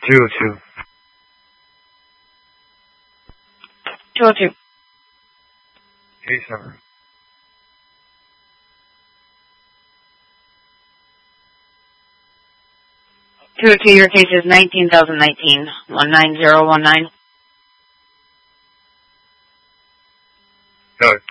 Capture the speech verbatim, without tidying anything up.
two oh two. two oh two. Case number. two oh two, your case is nineteen thousand nineteen, one nine zero one nine. Uh,